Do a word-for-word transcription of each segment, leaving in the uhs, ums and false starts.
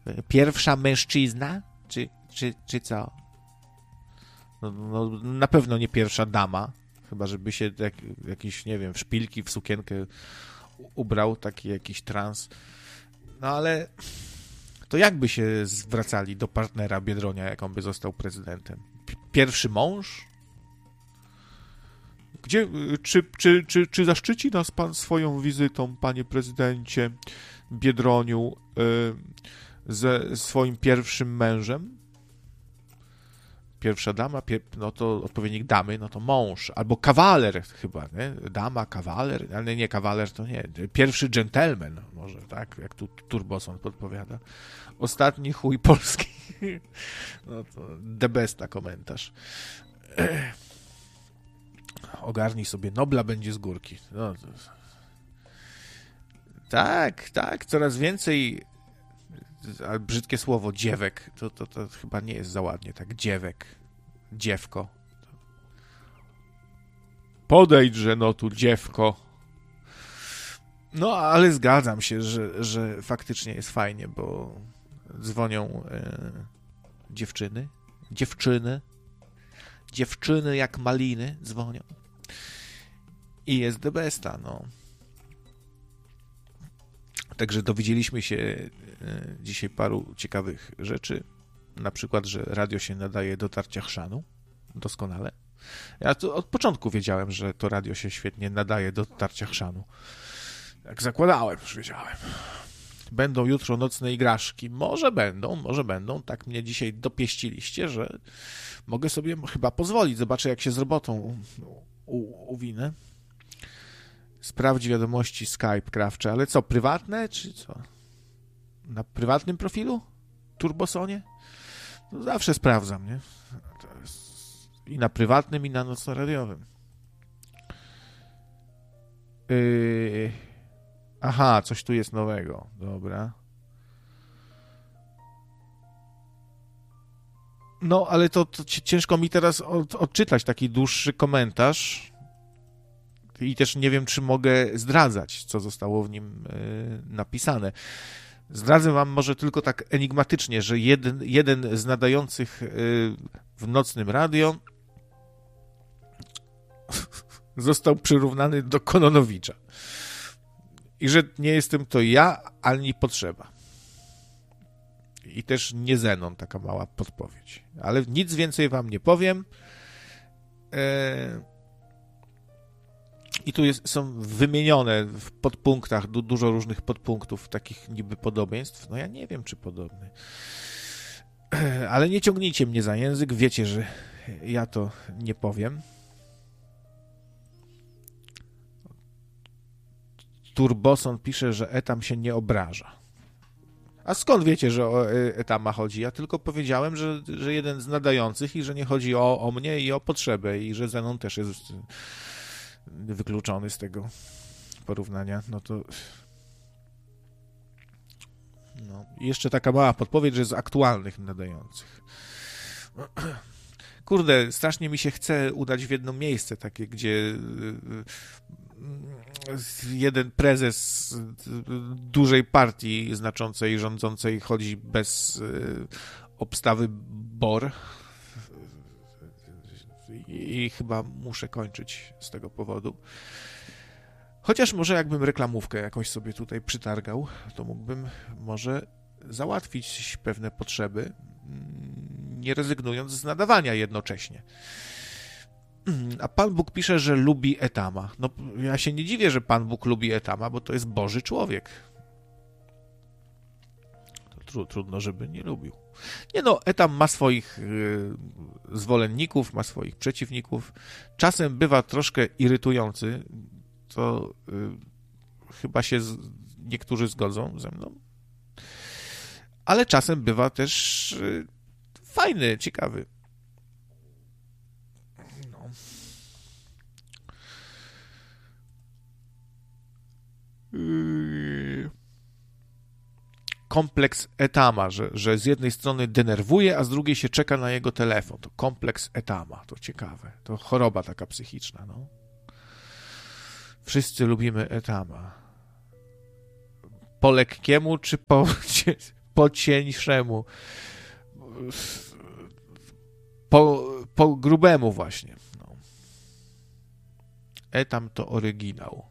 Pierwsza mężczyzna? Czy, czy, czy co? No, no, na pewno nie pierwsza dama. Chyba, żeby się jak, jakiś, nie wiem, w szpilki, w sukienkę ubrał, taki jakiś trans. No ale to jakby się zwracali do partnera Biedronia, jak on by został prezydentem? Pierwszy mąż? Gdzie, czy, czy, czy, czy zaszczyci nas pan swoją wizytą, panie prezydencie Biedroniu, yy, ze swoim pierwszym mężem? Pierwsza dama, pier... no to odpowiednik damy, no to mąż, albo kawaler chyba, nie? Dama, kawaler, ale nie, kawaler to nie. Pierwszy dżentelmen może, tak? Jak tu Turboson podpowiada. Ostatni chuj polski. No to the besta komentarz. Ogarnij sobie, Nobla będzie z górki. No to... Tak, tak, coraz więcej, ale brzydkie słowo, dziewek, to, to, to chyba nie jest za ładnie, tak, dziewek, dziewko. Podejdźże, no tu, dziewko. No, ale zgadzam się, że, że faktycznie jest fajnie, bo dzwonią e, dziewczyny, dziewczyny, dziewczyny jak maliny dzwonią i jest the besta, no. Także dowiedzieliśmy się dzisiaj paru ciekawych rzeczy. Na przykład, że radio się nadaje do tarcia chrzanu. Doskonale. Ja to od początku wiedziałem, że to radio się świetnie nadaje do tarcia chrzanu. Jak zakładałem, już wiedziałem. Będą jutro nocne igraszki. Może będą, może będą. Tak mnie dzisiaj dopieściliście, że mogę sobie chyba pozwolić. Zobaczę, jak się z robotą u, u, uwinę. Sprawdź wiadomości Skype, Krawcze, ale co, prywatne, czy co? Na prywatnym profilu? Turbosonie? No zawsze sprawdzam, nie? To jest i na prywatnym, i na nocno-radiowym. Yy... Aha, coś tu jest nowego. Dobra. No, ale to, to ciężko mi teraz od, odczytać taki dłuższy komentarz. I też nie wiem, czy mogę zdradzać, co zostało w nim y, napisane. Zdradzę wam może tylko tak enigmatycznie, że jeden, jeden z nadających y, w nocnym radio został przyrównany do Kononowicza. I że nie jestem to ja, ani potrzeba. I też nie Zenon, taka mała podpowiedź. Ale nic więcej wam nie powiem. Y, I tu jest, są wymienione w podpunktach du, dużo różnych podpunktów, takich niby podobieństw. No ja nie wiem, czy podobny. Ale nie ciągnijcie mnie za język. Wiecie, że ja to nie powiem. Turboson pisze, że Etam się nie obraża. A skąd wiecie, że o Etama chodzi? Ja tylko powiedziałem, że, że jeden z nadających i że nie chodzi o, o mnie i o potrzebę i że Zenon też jest wykluczony z tego porównania, no to no. Jeszcze taka mała podpowiedź, że z aktualnych nadających. Kurde, strasznie mi się chce udać w jedno miejsce takie, gdzie jeden prezes dużej partii znaczącej, rządzącej chodzi bez obstawy B O R i chyba muszę kończyć z tego powodu. Chociaż może jakbym reklamówkę jakąś sobie tutaj przytargał, to mógłbym może załatwić pewne potrzeby, nie rezygnując z nadawania jednocześnie. A Pan Bóg pisze, że lubi Etama. No ja się nie dziwię, że Pan Bóg lubi Etama, bo to jest Boży człowiek. To trudno, żeby nie lubił. Nie no, Etam ma swoich y, zwolenników, ma swoich przeciwników. Czasem bywa troszkę irytujący. To y, chyba się z, niektórzy zgodzą ze mną. Ale czasem bywa też y, fajny, ciekawy. No. Y... Kompleks Etama, że, że z jednej strony denerwuje, a z drugiej się czeka na jego telefon. To kompleks Etama, to ciekawe. To choroba taka psychiczna, no. Wszyscy lubimy Etama. Po lekkiemu czy po, po cieńszemu, po, po grubemu właśnie. No. Etam to oryginał.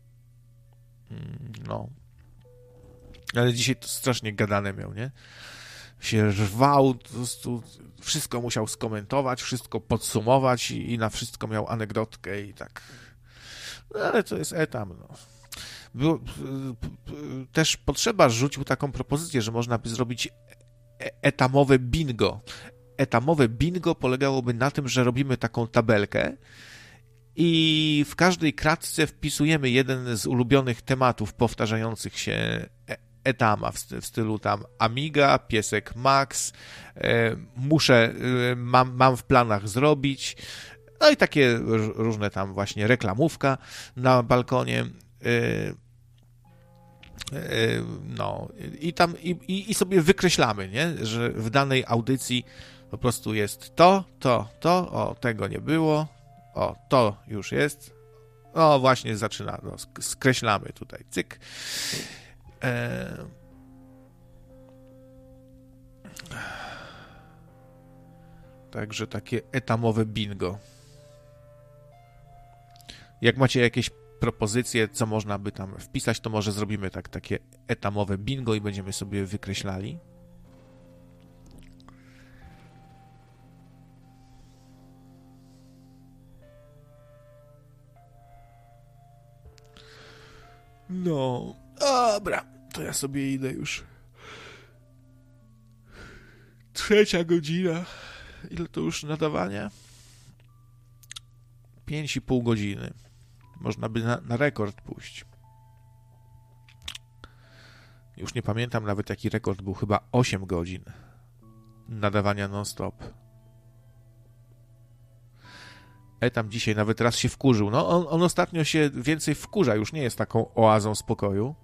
No. Ale dzisiaj to strasznie gadane miał, nie? Się rwał, po prostu wszystko musiał skomentować, wszystko podsumować i, i na wszystko miał anegdotkę i tak. No, ale to jest etam, no. Było, też Potrzeba rzucił taką propozycję, że można by zrobić etamowe bingo. Etamowe bingo polegałoby na tym, że robimy taką tabelkę i w każdej kratce wpisujemy jeden z ulubionych tematów powtarzających się etama w stylu tam Amiga, piesek Max, muszę, mam, mam w planach zrobić, no i takie różne tam właśnie reklamówka na balkonie. No i tam i, i sobie wykreślamy, nie? Że w danej audycji po prostu jest to, to, to, o, tego nie było, o, to już jest, o, właśnie zaczyna, no, skreślamy tutaj, cyk. E... Także takie etamowe bingo. Jak macie jakieś propozycje, co można by tam wpisać, to może zrobimy tak, takie etamowe bingo i będziemy sobie wykreślali. No, dobra, to ja sobie idę już. Trzecia godzina. Ile to już nadawania? Pięć i pół godziny. Można by na, na rekord pójść. Już nie pamiętam nawet, jaki rekord był. Chyba osiem godzin nadawania non-stop. E tam dzisiaj nawet raz się wkurzył. No, on, on ostatnio się więcej wkurza. Już nie jest taką oazą spokoju.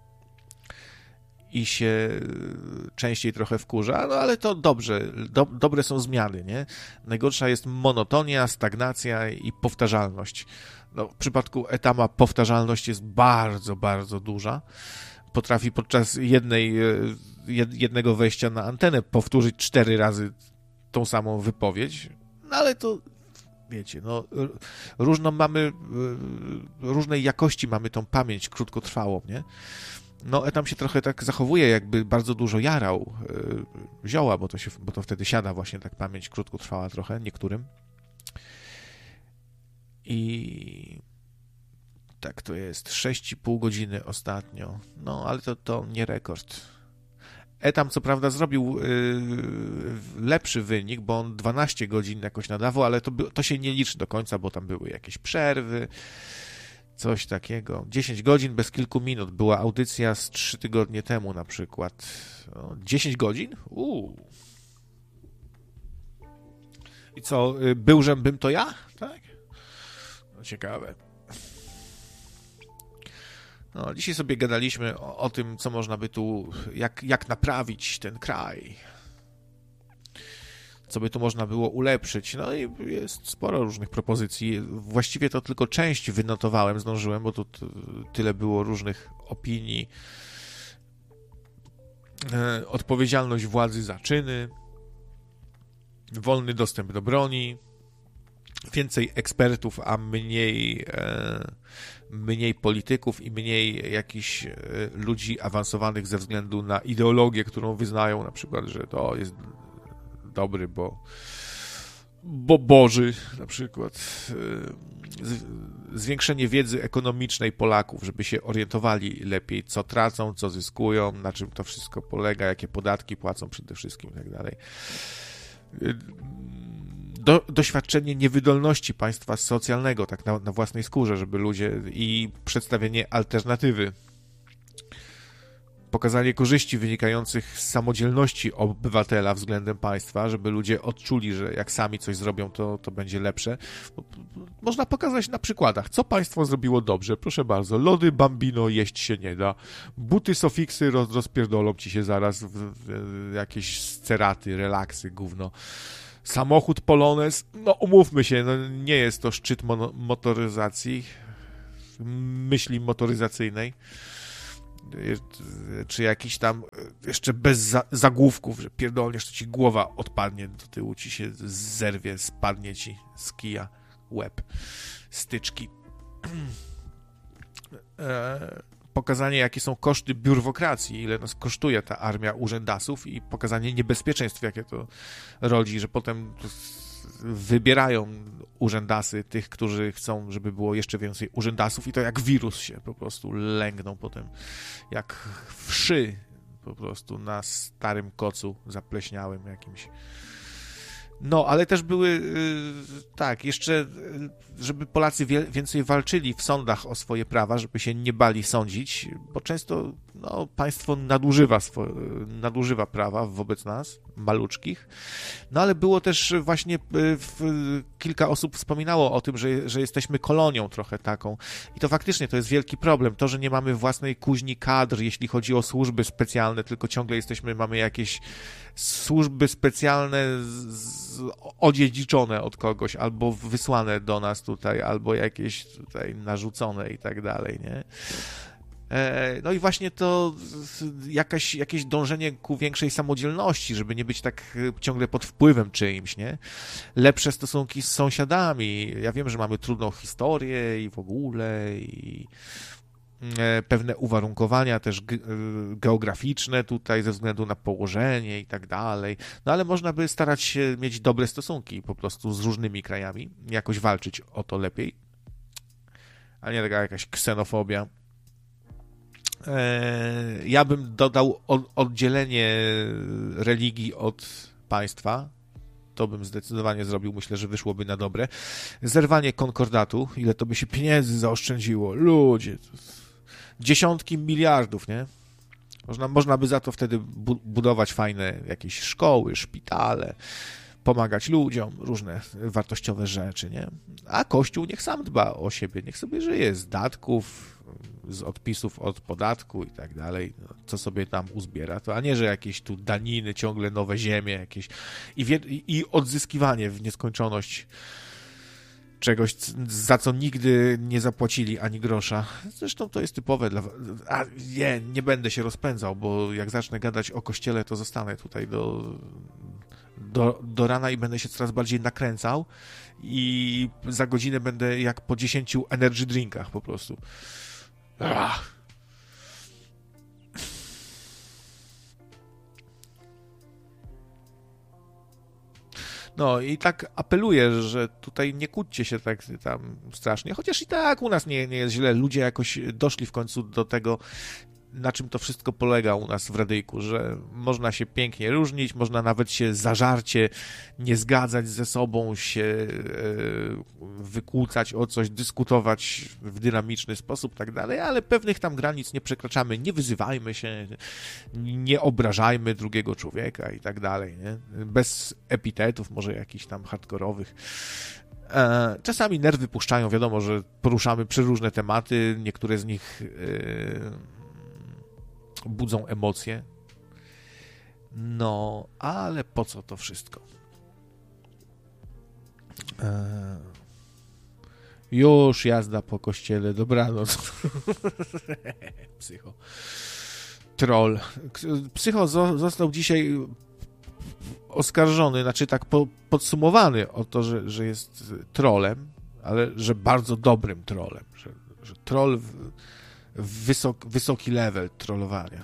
I się częściej trochę wkurza, no ale to dobrze, do, dobre są zmiany, nie? Najgorsza jest monotonia, stagnacja i powtarzalność. No, w przypadku Etama powtarzalność jest bardzo, bardzo duża. Potrafi podczas jednej, jednego wejścia na antenę powtórzyć cztery razy tą samą wypowiedź, no ale to wiecie, no różną mamy, różnej jakości mamy tą pamięć krótkotrwałą, nie? No, Etam się trochę tak zachowuje, jakby bardzo dużo jarał yy, zioła, bo to, się, bo to wtedy siada właśnie tak pamięć krótkotrwała trochę niektórym. I tak to jest. sześć i pół godziny ostatnio. No, ale to, to nie rekord. Etam co prawda zrobił yy, lepszy wynik, bo on dwanaście godzin jakoś nadawał, ale to, to się nie liczy do końca, bo tam były jakieś przerwy. Coś takiego. dziesięć godzin bez kilku minut. Była audycja z trzy tygodnie temu na przykład. O, dziesięć godzin? Uuu. I co, był, żebym to ja? Tak? No, ciekawe. No, dzisiaj sobie gadaliśmy o, o tym, co można by tu, jak, jak naprawić ten kraj. Co by tu można było ulepszyć. No i jest sporo różnych propozycji. Właściwie to tylko część wynotowałem, zdążyłem, bo tu tyle było różnych opinii. E, odpowiedzialność władzy za czyny, wolny dostęp do broni, więcej ekspertów, a mniej, e, mniej polityków i mniej jakichś e, ludzi awansowanych ze względu na ideologię, którą wyznają, na przykład, że to jest dobry, bo, bo Boży, na przykład. Zwiększenie wiedzy ekonomicznej Polaków, żeby się orientowali lepiej, co tracą, co zyskują, na czym to wszystko polega, jakie podatki płacą przede wszystkim i tak dalej. Do, doświadczenie niewydolności państwa socjalnego, tak na, na własnej skórze, żeby ludzie i przedstawienie alternatywy. Pokazanie korzyści wynikających z samodzielności obywatela względem państwa, żeby ludzie odczuli, że jak sami coś zrobią, to, to będzie lepsze. Można pokazać na przykładach, co państwo zrobiło dobrze. Proszę bardzo, lody Bambino jeść się nie da. Buty Sofiksy roz, rozpierdolą ci się zaraz w, w, w jakieś sceraty, relaksy, gówno. Samochód Polones, no umówmy się, no, nie jest to szczyt mono, motoryzacji, myśli motoryzacyjnej. Czy jakiś tam jeszcze bez za, zagłówków, że pierdolniesz, to ci głowa odpadnie, do tyłu ci się zerwie, spadnie ci z kija łeb, styczki. e, pokazanie, jakie są koszty biurokracji, ile nas kosztuje ta armia urzędasów i pokazanie niebezpieczeństw, jakie to rodzi, że potem wybierają urzędasy tych, którzy chcą, żeby było jeszcze więcej urzędasów i to jak wirus się po prostu lęgną potem, jak wszy po prostu na starym kocu zapleśniałym jakimś. No, ale też były, yy, tak, jeszcze, yy, żeby Polacy wie, więcej walczyli w sądach o swoje prawa, żeby się nie bali sądzić, bo często no, państwo nadużywa, swo, nadużywa prawa wobec nas, maluczkich. No, ale było też właśnie, yy, w, kilka osób wspominało o tym, że, że jesteśmy kolonią trochę taką. I to faktycznie to jest wielki problem. To, że nie mamy własnej kuźni kadr, jeśli chodzi o służby specjalne, tylko ciągle jesteśmy, mamy jakieś służby specjalne z, odziedziczone od kogoś, albo wysłane do nas tutaj, albo jakieś tutaj narzucone i tak dalej, nie? E, no i właśnie to jakaś, jakieś dążenie ku większej samodzielności, żeby nie być tak ciągle pod wpływem czyimś, nie? Lepsze stosunki z sąsiadami. Ja wiem, że mamy trudną historię i w ogóle i pewne uwarunkowania też geograficzne tutaj ze względu na położenie i tak dalej. No ale można by starać się mieć dobre stosunki po prostu z różnymi krajami, jakoś walczyć o to lepiej, a nie taka jakaś ksenofobia. Ja bym dodał oddzielenie religii od państwa. To bym zdecydowanie zrobił, myślę, że wyszłoby na dobre. Zerwanie konkordatu, ile to by się pieniędzy zaoszczędziło. Ludzie, dziesiątki miliardów, nie? Można, można by za to wtedy bu- budować fajne jakieś szkoły, szpitale, pomagać ludziom, różne wartościowe rzeczy, nie? A Kościół niech sam dba o siebie, niech sobie żyje z datków, z odpisów od podatku i tak dalej, no, co sobie tam uzbiera, to a nie, że jakieś tu daniny, ciągle nowe ziemie jakieś i, wie, i odzyskiwanie w nieskończoność czegoś, za co nigdy nie zapłacili ani grosza. Zresztą to jest typowe dla... A nie, nie będę się rozpędzał, bo jak zacznę gadać o Kościele, to zostanę tutaj do, do, do rana i będę się coraz bardziej nakręcał i za godzinę będę jak po dziesięciu energy drinkach po prostu. Ach. No i tak apeluję, że tutaj nie kłóćcie się tak tam strasznie, chociaż i tak u nas nie, nie jest źle. Ludzie jakoś doszli w końcu do tego, na czym to wszystko polega u nas w radyjku, że można się pięknie różnić, można nawet się zażarcie nie zgadzać ze sobą, się e, wykłócać o coś, dyskutować w dynamiczny sposób, tak dalej, ale pewnych tam granic nie przekraczamy, nie wyzywajmy się, nie obrażajmy drugiego człowieka i tak dalej, nie? Bez epitetów, może jakichś tam hardkorowych. Czasami nerwy puszczają, wiadomo, że poruszamy przeróżne tematy, niektóre z nich e, budzą emocje. No, ale po co to wszystko? Eee, już jazda po kościele, dobranoc. Psycho. Troll. Psycho został dzisiaj oskarżony, znaczy tak po, podsumowany o to, że, że jest trollem, ale że bardzo dobrym trollem, że, że troll w, Wysok, wysoki level trollowania.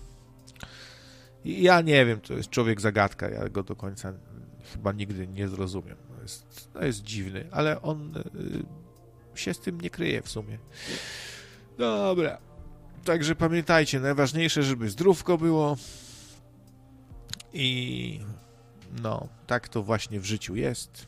I ja nie wiem, to jest człowiek zagadka, ja go do końca chyba nigdy nie zrozumiem. To jest, to jest dziwny, ale on y, się z tym nie kryje w sumie. Dobra. Także pamiętajcie, najważniejsze, żeby zdrówko było i no, tak to właśnie w życiu jest.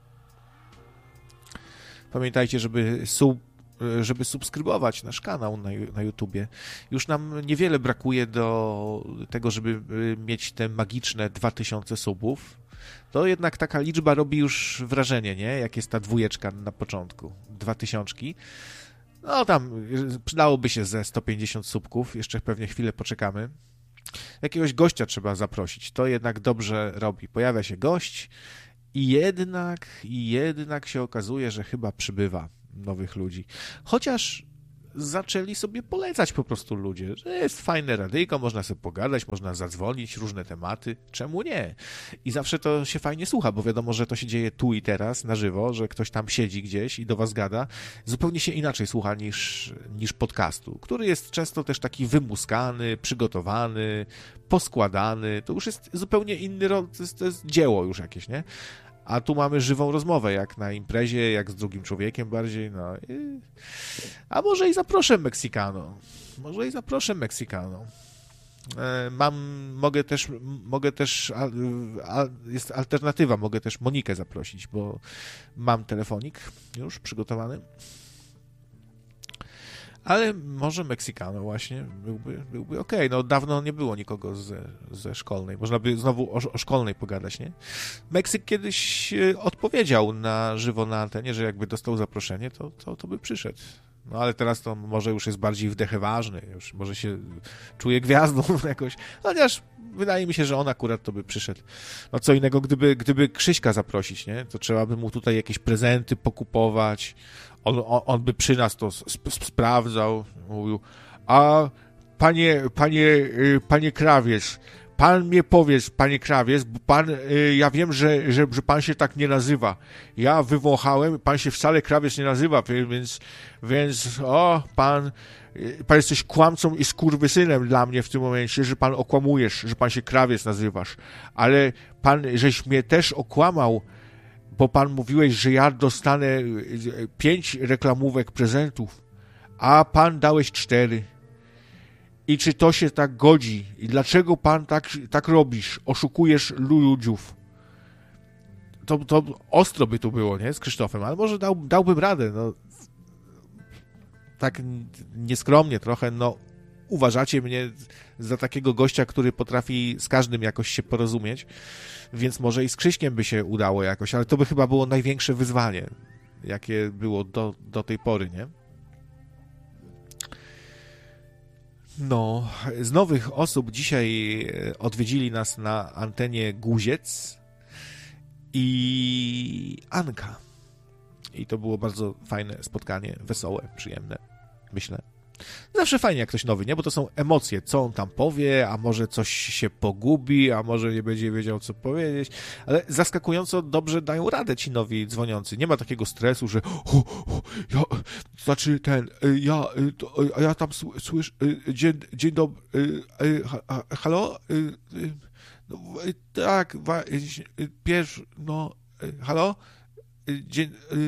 Pamiętajcie, żeby sub żeby subskrybować nasz kanał na, na YouTubie. Już nam niewiele brakuje do tego, żeby mieć te magiczne dwa tysiące subów. To jednak taka liczba robi już wrażenie, nie? Jak jest ta dwójeczka na początku. Dwa tysiączki. No tam przydałoby się ze sto pięćdziesiąt subków. Jeszcze pewnie chwilę poczekamy. Jakiegoś gościa trzeba zaprosić. To jednak dobrze robi. Pojawia się gość i jednak, i jednak się okazuje, że chyba przybywa nowych ludzi. Chociaż zaczęli sobie polecać po prostu ludzie, że jest fajne radyjko, można sobie pogadać, można zadzwonić, różne tematy, czemu nie? I zawsze to się fajnie słucha, bo wiadomo, że to się dzieje tu i teraz, na żywo, że ktoś tam siedzi gdzieś i do was gada. Zupełnie się inaczej słucha niż, niż podcastu, który jest często też taki wymuskany, przygotowany, poskładany. To już jest zupełnie inny, to jest, to jest dzieło już jakieś, nie? A tu mamy żywą rozmowę, jak na imprezie, jak z drugim człowiekiem bardziej, no. I... A może i zaproszę Meksykano. Może i zaproszę Meksykano. Mam, mogę też, mogę też, jest alternatywa, mogę też Monikę zaprosić, bo mam telefonik już przygotowany. Ale może Meksykano właśnie byłby, byłby okej. Okay. No dawno nie było nikogo ze, ze szkolnej. Można by znowu o, o szkolnej pogadać, nie? Meksyk kiedyś odpowiedział na żywo na antenie, że jakby dostał zaproszenie, to, to, to by przyszedł. No ale teraz to może już jest bardziej wdechy ważny, już może się czuje gwiazdą jakoś. Chociaż wydaje mi się, że on akurat to by przyszedł. No co innego, gdyby, gdyby Krzyśka zaprosić, nie? To trzeba by mu tutaj jakieś prezenty pokupować. On, on, on by przy nas to sp- sprawdzał, mówił, a panie, panie, panie Krawiec, pan mnie powiedz, panie Krawiec, bo pan, ja wiem, że, że, że pan się tak nie nazywa. Ja wywąchałem, pan się wcale Krawiec nie nazywa, więc, więc o, pan, pan jesteś kłamcą i skurwysynem dla mnie w tym momencie, że pan okłamujesz, że pan się Krawiec nazywasz, ale pan, żeś mnie też okłamał, bo pan mówiłeś, że ja dostanę pięć reklamówek prezentów, a pan dałeś cztery. I czy to się tak godzi? I dlaczego pan tak, tak robisz? Oszukujesz ludziów. To, to ostro by tu było, nie? Z Krzysztofem, ale może dał, dałbym radę, no. Tak nieskromnie trochę, no. Uważacie mnie za takiego gościa, który potrafi z każdym jakoś się porozumieć, więc może i z Krzyśkiem by się udało jakoś, ale to by chyba było największe wyzwanie, jakie było do, do tej pory, nie? No, z nowych osób dzisiaj odwiedzili nas na antenie Guziec i Anka. I to było bardzo fajne spotkanie, wesołe, przyjemne, myślę. Zawsze fajnie jak ktoś nowy, nie? Bo to są emocje, co on tam powie, a może coś się pogubi, a może nie będzie wiedział, co powiedzieć, ale zaskakująco dobrze dają radę ci nowi dzwoniący. Nie ma takiego stresu, że o, o, ja, znaczy ten, ja, to, ja tam słyszę, dzień, dzień dobry, halo? No, tak, pierwszy, no, halo? Dzień,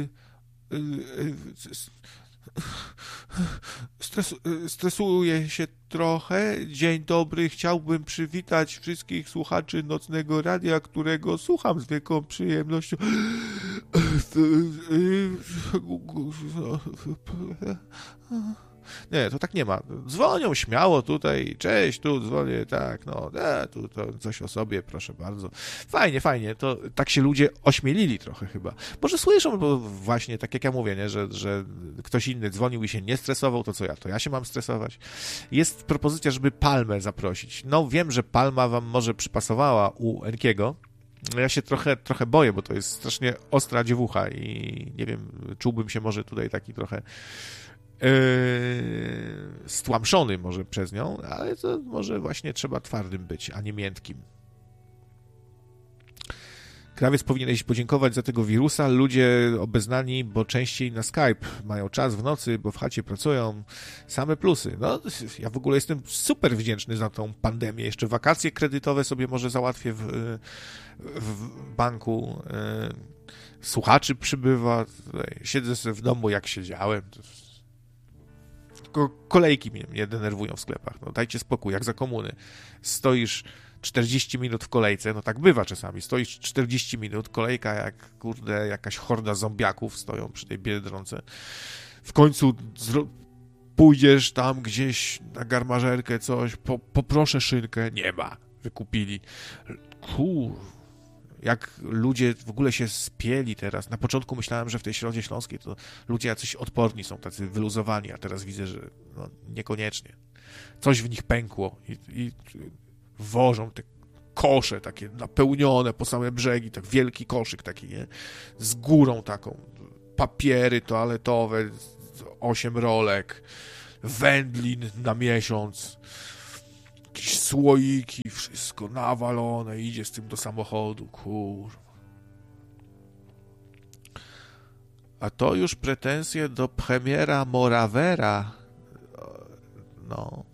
Stres, stresuję się trochę. Dzień dobry, chciałbym przywitać wszystkich słuchaczy Nocnego Radia, którego słucham z wielką przyjemnością. Nie, to tak nie ma. Dzwonią śmiało tutaj, cześć, tu dzwonię, tak, no, e, tu to coś o sobie, proszę bardzo. Fajnie, fajnie, to tak się ludzie ośmielili trochę chyba. Może słyszą, bo właśnie, tak jak ja mówię, nie, że, że ktoś inny dzwonił i się nie stresował, to co ja, to ja się mam stresować. Jest propozycja, żeby Palmę zaprosić. No, wiem, że Palma wam może przypasowała u Enkiego. Ja się trochę, trochę boję, bo to jest strasznie ostra dziewucha i nie wiem, czułbym się może tutaj taki trochę Yy, stłamszony może przez nią, ale to może właśnie trzeba twardym być, a nie miętkim. Krawiec powinieneś podziękować za tego wirusa. Ludzie obeznani, bo częściej na Skype mają czas w nocy, bo w chacie pracują. Same plusy. No, ja w ogóle jestem super wdzięczny za tą pandemię. Jeszcze wakacje kredytowe sobie może załatwię w, w banku. Słuchaczy przybywa. Siedzę sobie w domu, jak siedziałem. Tylko kolejki mnie, mnie denerwują w sklepach. No dajcie spokój, jak za komuny. Stoisz czterdzieści minut w kolejce, no tak bywa czasami, stoisz czterdzieści minut, kolejka jak, kurde, jakaś horda zombiaków stoją przy tej Biedronce. W końcu zro... pójdziesz tam gdzieś na garmażerkę, coś, po, poproszę szynkę, nie ma, wykupili. Kur... Jak ludzie w ogóle się spieli teraz. Na początku myślałem, że w tej Środzie Śląskiej to ludzie jacyś odporni są, tacy wyluzowani, a teraz widzę, że no, niekoniecznie. Coś w nich pękło i, i wożą te kosze takie napełnione po same brzegi, tak wielki koszyk taki, nie? Z górą taką. Papiery toaletowe, osiem rolek, wędlin na miesiąc, jakieś słoiki, wszystko nawalone, idzie z tym do samochodu, kurwa. A to już pretensje do premiera Moravera. No.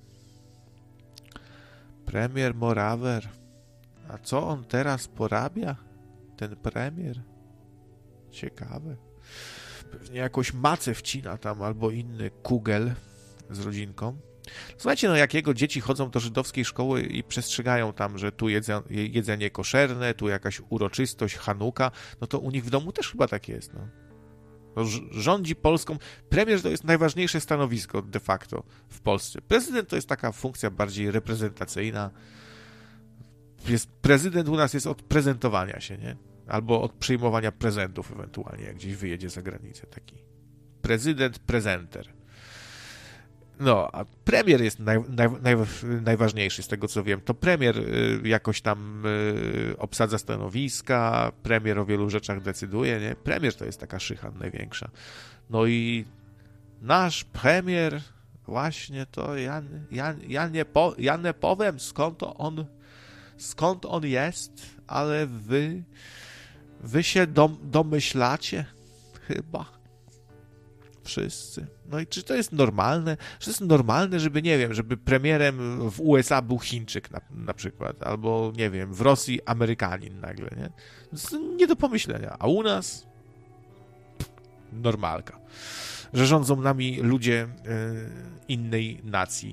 Premier Morawer. A co on teraz porabia? Ten premier? Ciekawe. Pewnie jakąś macę wcina tam, albo inny kugel z rodzinką. Słuchajcie, no jak jego dzieci chodzą do żydowskiej szkoły i przestrzegają tam, że tu jedze, jedzenie koszerne, tu jakaś uroczystość, Hanuka, no to u nich w domu też chyba tak jest, no. No, rządzi Polską. Premier to jest najważniejsze stanowisko de facto w Polsce. Prezydent to jest taka funkcja bardziej reprezentacyjna. Jest, prezydent u nas jest od prezentowania się, nie? Albo od przyjmowania prezentów ewentualnie, jak gdzieś wyjedzie za granicę. Taki prezydent, prezenter. No, a premier jest naj, naj, naj, najważniejszy z tego, co wiem. To premier y, jakoś tam y, obsadza stanowiska, premier o wielu rzeczach decyduje, nie? Premier to jest taka szycha największa. No i nasz premier, właśnie to ja, ja, ja, nie, po, ja nie powiem, skąd on, skąd on jest, ale wy, wy się dom, domyślacie chyba. Wszyscy. No i czy to jest normalne? Czy to jest normalne, żeby, nie wiem, żeby premierem w U S A był Chińczyk na, na przykład, albo, nie wiem, w Rosji Amerykanin nagle, nie? To jest nie do pomyślenia. A u nas normalka. Że rządzą nami ludzie y, innej nacji.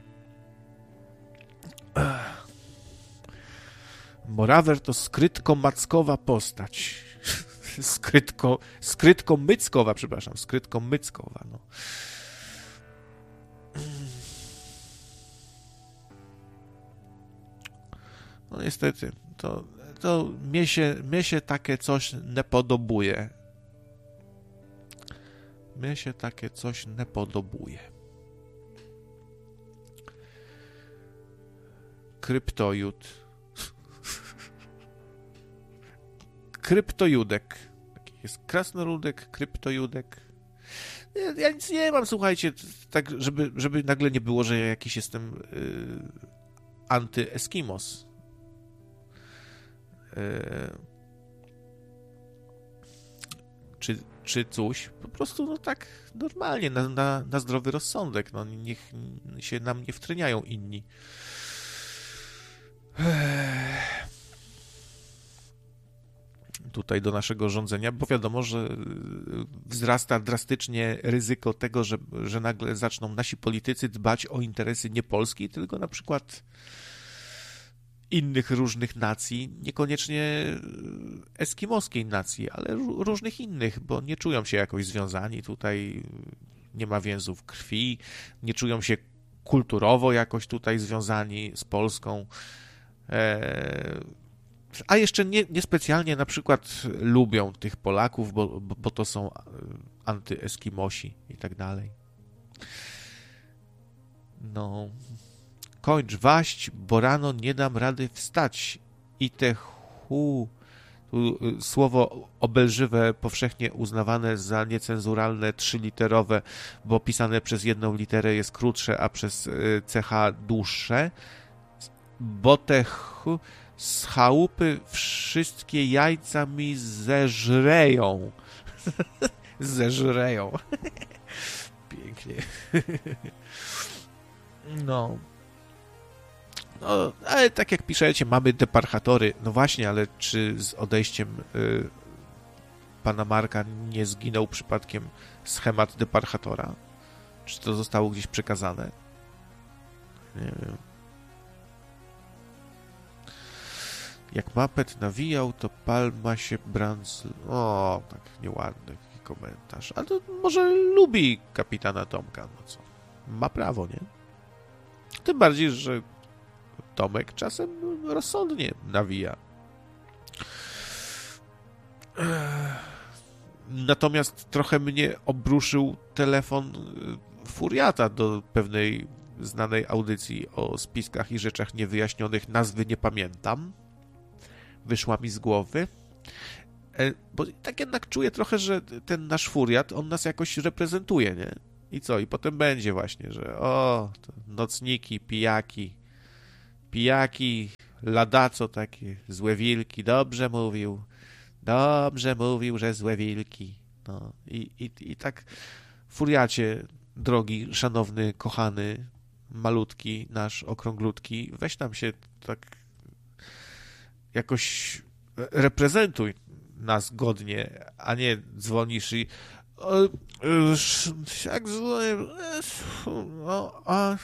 Ech. Morawer to skrytko-mackowa postać. Skrytko, skrytko-myckowa, przepraszam, skrytko-myckowa, no. No niestety, to, to mnie się, mnie się takie coś nie podobuje. Mnie się takie coś nie podobuje. Kryptojud. Kryptojudek. Taki jest krasnoludek, kryptojudek. Ja, ja nic nie mam, słuchajcie, tak, żeby, żeby nagle nie było, że ja jakiś jestem yy, anty-Eskimos. Yy, czy, czy coś. Po prostu, no tak, normalnie, na, na, na zdrowy rozsądek. No, niech się nam nie wtryniają inni. Ech. Tutaj do naszego rządzenia, bo wiadomo, że wzrasta drastycznie ryzyko tego, że, że nagle zaczną nasi politycy dbać o interesy nie Polski, tylko na przykład innych różnych nacji, niekoniecznie eskimoskiej nacji, ale różnych innych, bo nie czują się jakoś związani tutaj, nie ma więzów krwi, nie czują się kulturowo jakoś tutaj związani z Polską. Eee, A jeszcze nie, niespecjalnie na przykład lubią tych Polaków, bo, bo, bo to są antyeskimosi i tak dalej. No. Kończ waść, bo rano nie dam rady wstać. I te hu... Tu słowo obelżywe, powszechnie uznawane za niecenzuralne, trzyliterowe, bo pisane przez jedną literę jest krótsze, a przez ch dłuższe. Bo te hu... z chałupy wszystkie jajca mi zeżreją. Zeżreją. Pięknie. No. No, ale tak jak piszecie, mamy deparchatory. No właśnie, ale czy z odejściem y, pana Marka nie zginął przypadkiem schemat deparchatora? Czy to zostało gdzieś przekazane? Nie wiem. Jak Mapet nawijał, to Palma się branc... O, tak nieładny komentarz. Ale to może lubi kapitana Tomka, no co? Ma prawo, nie? Tym bardziej, że Tomek czasem rozsądnie nawija. Natomiast trochę mnie obruszył telefon Furiata do pewnej znanej audycji o spiskach i rzeczach niewyjaśnionych. Nazwy nie pamiętam. Wyszła mi z głowy. Bo tak jednak czuję trochę, że ten nasz Furiat, on nas jakoś reprezentuje, nie? I co? I potem będzie właśnie, że o, nocniki, pijaki, pijaki, ladaco takie, złe wilki, dobrze mówił, dobrze mówił, że złe wilki. No i, i, i tak, furiacie, drogi, szanowny, kochany, malutki, nasz okrąglutki, weź tam się tak jakoś reprezentuj nas godnie, a nie dzwonisz i jak dzwonię, no, a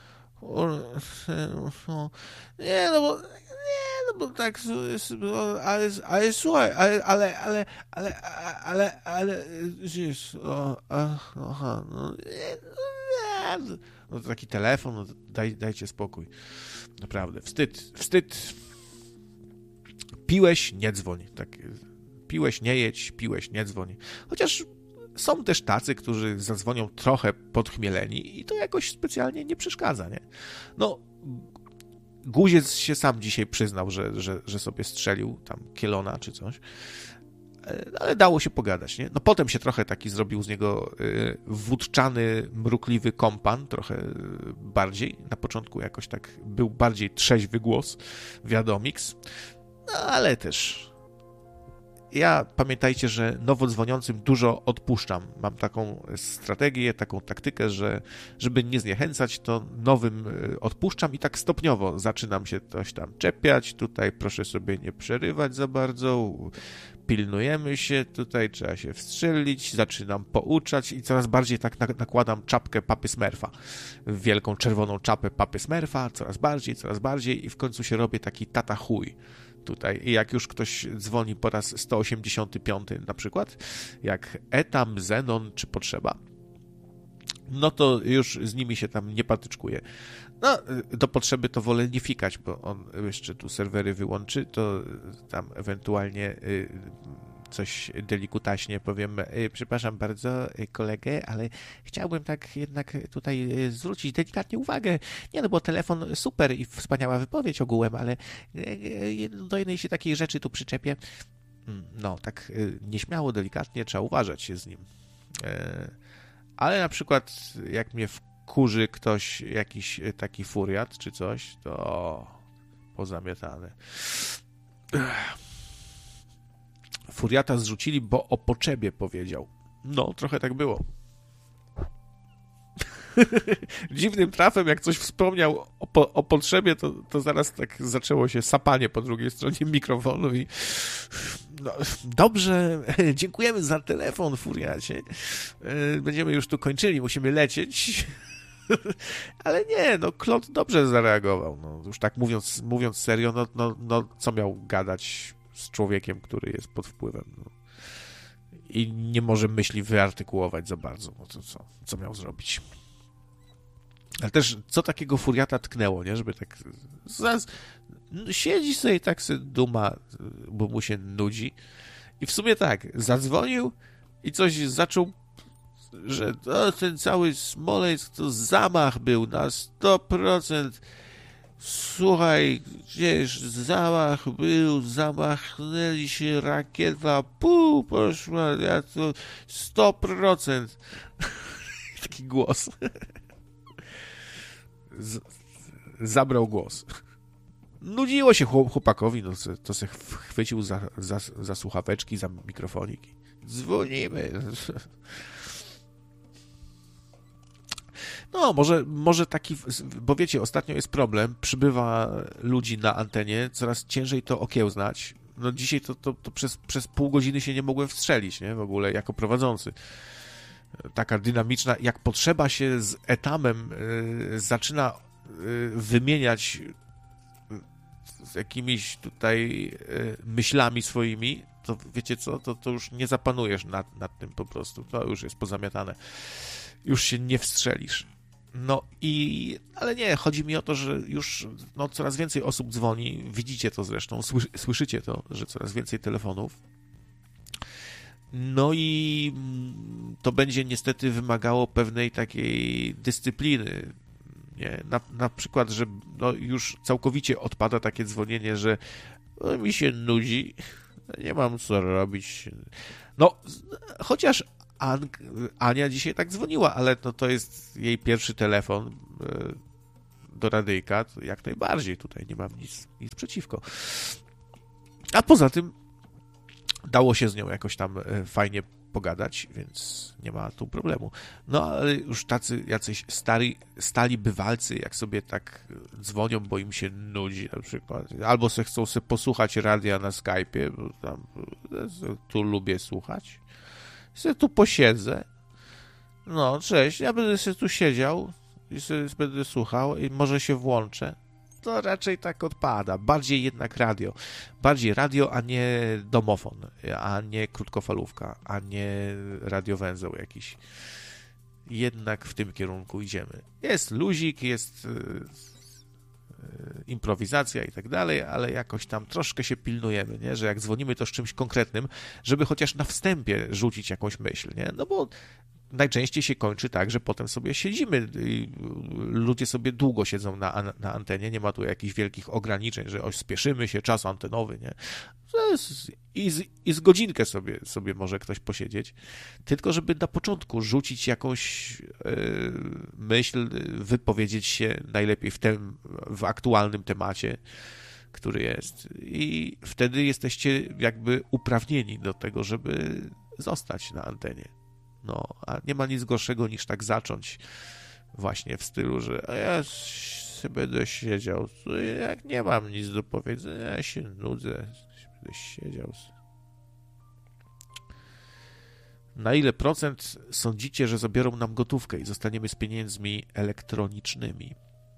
nie, no bo nie, no bo tak, ale, ale słuchaj, ale, ale, ale, ale, ale, ale, wiesz, aha, no, nie, no to taki telefon, no, daj, dajcie spokój, naprawdę, wstyd, wstyd, piłeś, nie dzwoń, tak, piłeś, nie jedź, piłeś, nie dzwoń, chociaż są też tacy, którzy zadzwonią trochę podchmieleni i to jakoś specjalnie nie przeszkadza, nie? No, Guziec się sam dzisiaj przyznał, że, że, że sobie strzelił tam kielona czy coś, ale dało się pogadać, nie? No potem się trochę taki zrobił z niego y, wódczany, mrukliwy kompan, trochę bardziej. Na początku jakoś tak był bardziej trzeźwy głos, wiadomiks, no ale też ja, pamiętajcie, że nowo dzwoniącym dużo odpuszczam. Mam taką strategię, taką taktykę, że żeby nie zniechęcać, to nowym odpuszczam i tak stopniowo zaczynam się coś tam czepiać. Tutaj proszę sobie nie przerywać za bardzo, pilnujemy się, tutaj trzeba się wstrzelić, zaczynam pouczać i coraz bardziej tak nakładam czapkę papy Smurfa. Wielką czerwoną czapę papy Smurfa, coraz bardziej, coraz bardziej i w końcu się robię taki tata chuj. Tutaj. I jak już ktoś dzwoni po raz sto osiemdziesiąty piąty na przykład, jak Etam, Zenon czy Potrzeba, no to już z nimi się tam nie patyczkuje. No, do Potrzeby to wolę nie fikać, bo on jeszcze tu serwery wyłączy, to tam ewentualnie coś delikutaśnie powiem, przepraszam bardzo kolegę, ale chciałbym tak jednak tutaj zwrócić delikatnie uwagę. Nie, no bo telefon super i wspaniała wypowiedź ogółem, ale do jednej się takiej rzeczy tu przyczepię. No, tak nieśmiało, delikatnie trzeba uważać się z nim. Ale na przykład jak mnie wkurzy ktoś, jakiś taki furiat czy coś, to pozamiatane. Furiata zrzucili, bo o potrzebie powiedział. No, trochę tak było. Dziwnym trafem, jak coś wspomniał o, po, o potrzebie, to, to zaraz tak zaczęło się sapanie po drugiej stronie mikrofonu i no, dobrze, dziękujemy za telefon, furiacie. Będziemy już tu kończyli, musimy lecieć. Ale nie, no Klot dobrze zareagował. No, już tak mówiąc, mówiąc serio, no, no, no co miał gadać z człowiekiem, który jest pod wpływem, no. I nie może myśli wyartykułować za bardzo, no to co, co miał zrobić? Ale też co takiego furiata tknęło, nie? Żeby tak zaz... siedzi sobie i tak sobie duma, bo mu się nudzi. I w sumie tak, zadzwonił i coś zaczął, że to, ten cały Smoleńsk to zamach był na sto procent. Słuchaj, gdzież zamach był, zamachnęli się, rakieta, pół poszła, ja to sto procent. Taki głos. Z, zabrał głos. Nudziło się chłopakowi, no to se chwycił za, za, za słuchaweczki, za mikrofonik. Dzwonimy. No, może, może taki, bo wiecie, ostatnio jest problem, przybywa ludzi na antenie, coraz ciężej to okiełznać. No dzisiaj to, to, to przez, przez pół godziny się nie mogłem wstrzelić, nie, w ogóle, jako prowadzący. Taka dynamiczna, jak potrzeba się z Etamem y, zaczyna y, wymieniać z jakimiś tutaj y, myślami swoimi, to wiecie co, to, to już nie zapanujesz nad, nad tym po prostu, to już jest pozamiatane. Już się nie wstrzelisz. No i, ale nie, chodzi mi o to, że już no, coraz więcej osób dzwoni, widzicie to zresztą, słyszycie to, że coraz więcej telefonów. No i to będzie niestety wymagało pewnej takiej dyscypliny. Nie? Na, na przykład, że no, już całkowicie odpada takie dzwonienie, że no, mi się nudzi, nie mam co robić. No, chociaż An- Ania dzisiaj tak dzwoniła, ale no to jest jej pierwszy telefon do radyjka, to jak najbardziej, tutaj nie mam nic, nic przeciwko. A poza tym dało się z nią jakoś tam fajnie pogadać, więc nie ma tu problemu. No ale już tacy jacyś stali, stali bywalcy, jak sobie tak dzwonią, bo im się nudzi na przykład, albo se chcą sobie posłuchać radia na Skype'ie, bo tam tu lubię słuchać, sobie tu posiedzę, no cześć, ja będę sobie tu siedział i sobie będę słuchał i może się włączę. To raczej tak odpada. Bardziej jednak radio. Bardziej radio, a nie domofon, a nie krótkofalówka, a nie radiowęzeł jakiś. Jednak w tym kierunku idziemy. Jest luzik, jest yy, yy, improwizacja i tak dalej, ale jakoś tam troszkę się pilnujemy, nie? Że jak dzwonimy to z czymś konkretnym, żeby chociaż na wstępie rzucić jakąś myśl, nie? No bo najczęściej się kończy tak, że potem sobie siedzimy i ludzie sobie długo siedzą na, na antenie, nie ma tu jakichś wielkich ograniczeń, że oś spieszymy się, czas antenowy, nie? I z, i z godzinkę sobie, sobie może ktoś posiedzieć, tylko żeby na początku rzucić jakąś yy, myśl, wypowiedzieć się najlepiej w tym, w aktualnym temacie, który jest. I wtedy jesteście jakby uprawnieni do tego, żeby zostać na antenie. No, a nie ma nic gorszego niż tak zacząć właśnie w stylu, że a ja sobie będę siedział, jak nie mam nic do powiedzenia, ja się nudzę, będę siedział. Na ile procent sądzicie, że zabiorą nam gotówkę i zostaniemy z pieniędzmi elektronicznymi?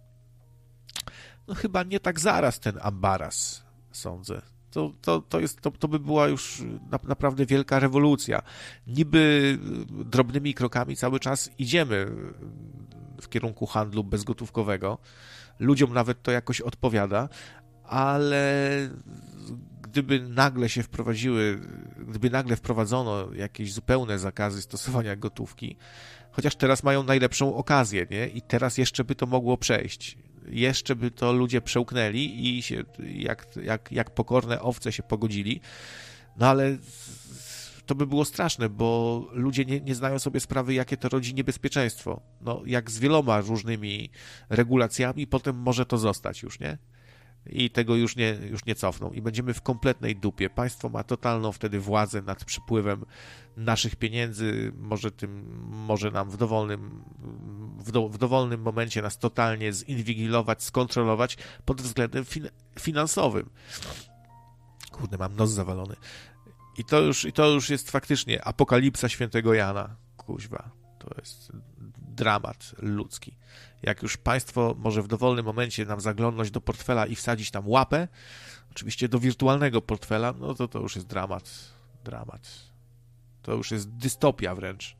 No chyba nie tak zaraz ten ambaras, sądzę. To, to, to, jest, to, to by była już na, naprawdę wielka rewolucja. Niby drobnymi krokami cały czas idziemy w kierunku handlu bezgotówkowego. Ludziom nawet to jakoś odpowiada, ale gdyby nagle się wprowadziły, gdyby nagle wprowadzono jakieś zupełne zakazy stosowania gotówki, chociaż teraz mają najlepszą okazję, nie? I teraz jeszcze by to mogło przejść. Jeszcze by to ludzie przełknęli i się, jak, jak, jak pokorne owce się pogodzili, no ale to by było straszne, bo ludzie nie, nie znają sobie sprawy, jakie to rodzi niebezpieczeństwo. No, jak z wieloma różnymi regulacjami, potem może to zostać już, nie? I tego już nie, już nie cofną. I będziemy w kompletnej dupie. Państwo ma totalną wtedy władzę nad przepływem naszych pieniędzy. Może tym, może nam w dowolnym, w, do, w dowolnym momencie nas totalnie zinwigilować, skontrolować pod względem fin, finansowym. Kurde, mam nos zawalony. I to już, i to już jest faktycznie apokalipsa świętego Jana. Kuźwa. To jest dramat ludzki. Jak już państwo może w dowolnym momencie nam zaglądnąć do portfela i wsadzić tam łapę, oczywiście do wirtualnego portfela, no to to już jest dramat. Dramat. To już jest dystopia wręcz.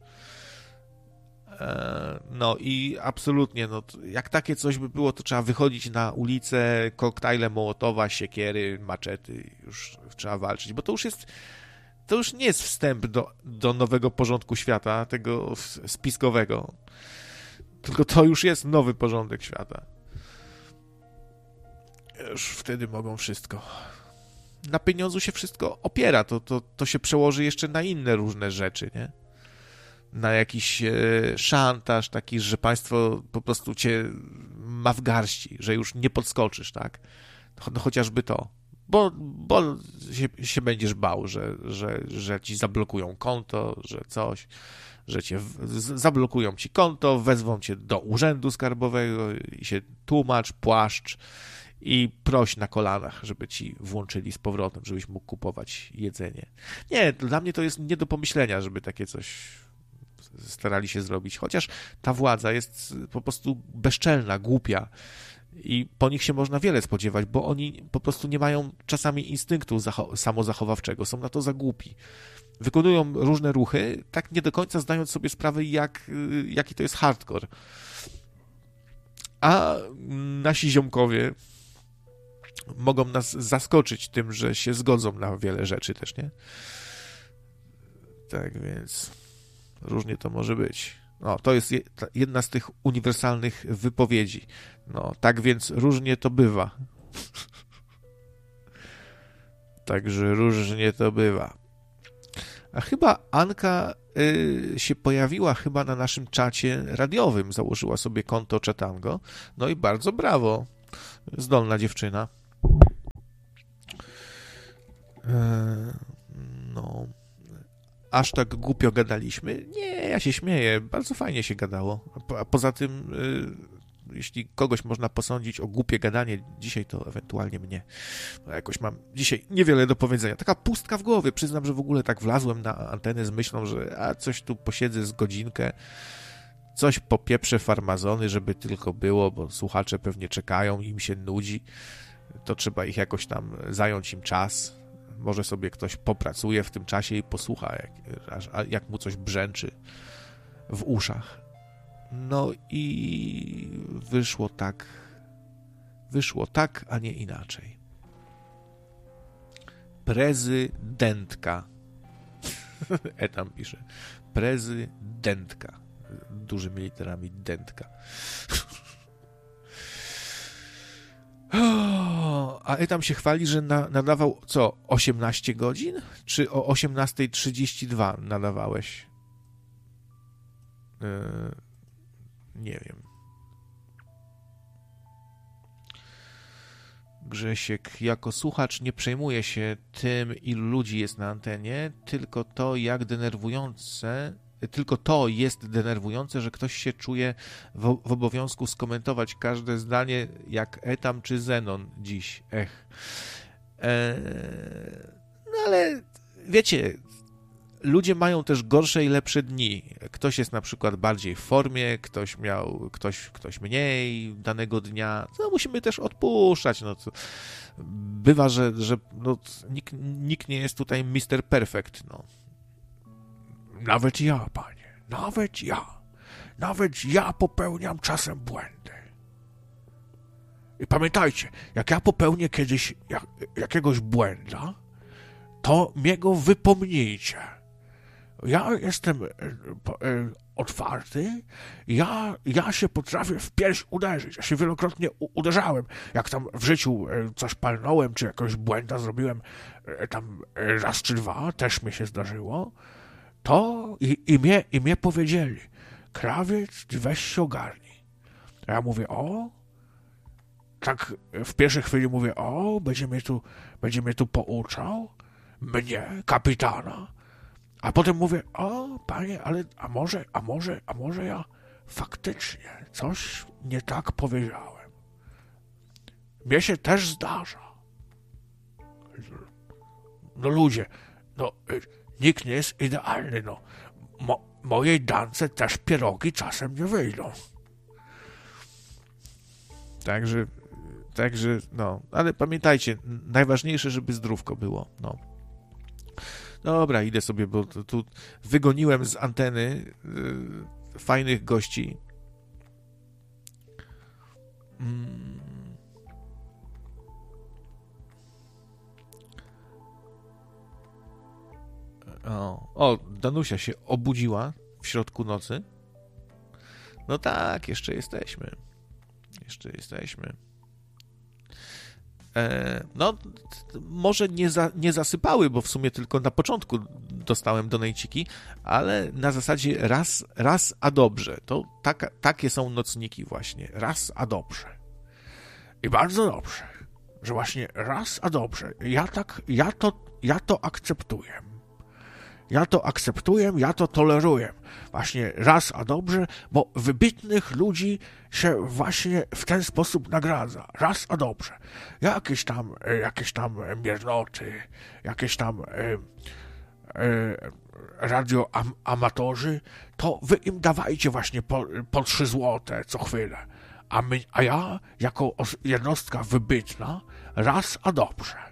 No i absolutnie, no, jak takie coś by było, to trzeba wychodzić na ulicę, koktajle Mołotowa, siekiery, maczety, już trzeba walczyć, bo to już jest to już nie jest wstęp do, do nowego porządku świata, tego spiskowego, tylko to już jest nowy porządek świata. Już wtedy mogą wszystko. Na pieniądzu się wszystko opiera, to, to, to się przełoży jeszcze na inne różne rzeczy, nie? Na jakiś e, szantaż taki, że państwo po prostu cię ma w garści, że już nie podskoczysz, tak? No, chociażby to. Bo, bo się, się będziesz bał, że, że, że ci zablokują konto, że coś, że cię w, z, zablokują ci konto, wezwą cię do urzędu skarbowego i się tłumacz, płaszcz i proś na kolanach, żeby ci włączyli z powrotem, żebyś mógł kupować jedzenie. Nie, dla mnie to jest nie do pomyślenia, żeby takie coś starali się zrobić, chociaż ta władza jest po prostu bezczelna, głupia i po nich się można wiele spodziewać, bo oni po prostu nie mają czasami instynktu zacho- samozachowawczego, są na to za głupi. Wykonują różne ruchy, tak nie do końca zdając sobie sprawę, jak, jaki to jest hardcore. A nasi ziomkowie mogą nas zaskoczyć tym, że się zgodzą na wiele rzeczy też, nie? Tak więc różnie to może być. No, to jest jedna z tych uniwersalnych wypowiedzi. No, tak więc różnie to bywa. Także różnie to bywa. A chyba Anka y, się pojawiła chyba na naszym czacie radiowym, założyła sobie konto Czatango, no i bardzo brawo, zdolna dziewczyna. E, no, aż tak głupio gadaliśmy? Nie, ja się śmieję, bardzo fajnie się gadało, a poza tym y, jeśli kogoś można posądzić o głupie gadanie dzisiaj, to ewentualnie mnie. Bo jakoś mam dzisiaj niewiele do powiedzenia. Taka pustka w głowie. Przyznam, że w ogóle tak wlazłem na antenę z myślą, że a coś tu posiedzę z godzinkę, coś popieprzę farmazony, żeby tylko było, bo słuchacze pewnie czekają, im się nudzi. To trzeba ich jakoś tam zająć im czas. Może sobie ktoś popracuje w tym czasie i posłucha, jak, jak mu coś brzęczy w uszach. No i wyszło tak, wyszło tak, a nie inaczej. Prezydentka. Etam pisze. Prezydentka. Dużymi literami dentka. A Etam się chwali, że na, nadawał co? osiemnaście godzin? Czy o osiemnasta trzydzieści dwa nadawałeś? Yy... Nie wiem. Grzesiek, jako słuchacz nie przejmuje się tym, ilu ludzi jest na antenie, tylko to, jak denerwujące, tylko to jest denerwujące, że ktoś się czuje w, w obowiązku skomentować każde zdanie, jak Etam czy Zenon dziś. Ech. Eee, no ale wiecie, ludzie mają też gorsze i lepsze dni. Ktoś jest na przykład bardziej w formie, ktoś miał, ktoś, ktoś mniej danego dnia. No, musimy też odpuszczać. No, to bywa, że, że no, nikt, nikt nie jest tutaj mister Perfect. No. Nawet ja, panie, nawet ja. Nawet ja popełniam czasem błędy. I pamiętajcie, jak ja popełnię kiedyś jak, jakiegoś błęda, to mnie go wypomnijcie. Ja jestem e, e, otwarty, ja, ja się potrafię w pierś uderzyć. Ja się wielokrotnie u, uderzałem. Jak tam w życiu e, coś palnąłem, czy jakiegoś błęda zrobiłem, e, tam e, raz czy dwa, też mi się zdarzyło, to i, i, mnie, i mnie powiedzieli, krawiec, weź się ogarnij. A ja mówię, o, tak w pierwszej chwili mówię, o, będzie mnie tu, będzie mnie tu pouczał, mnie, kapitana. A potem mówię, o, panie, ale a może, a może, a może ja faktycznie coś nie tak powiedziałem. Mnie się też zdarza. No ludzie, no nikt nie jest idealny, no. Mo, mojej Dance też pierogi czasem nie wyjdą. Także, także, no, ale pamiętajcie, najważniejsze, żeby zdrówko było, no. Dobra, idę sobie, bo tu, tu wygoniłem z anteny yy, fajnych gości. Mm. O, o, Danusia się obudziła w środku nocy. No tak, jeszcze jesteśmy. Jeszcze jesteśmy. E, no, t, może nie, za, nie zasypały, bo w sumie tylko na początku dostałem donejciki, ale na zasadzie raz, raz a dobrze. To taka, takie są nocniki właśnie. Raz a dobrze. I bardzo dobrze, że właśnie raz a dobrze. Ja tak, ja to, ja to akceptuję. Ja to akceptuję, ja to toleruję. Właśnie raz a dobrze, bo wybitnych ludzi się właśnie w ten sposób nagradza. Raz a dobrze. Jakieś tam, jakieś tam miernoty, jakieś tam e, e, radioamatorzy, to wy im dawajcie właśnie po, po trzy złote co chwilę. A, my, a ja, jako jednostka wybitna, raz a dobrze.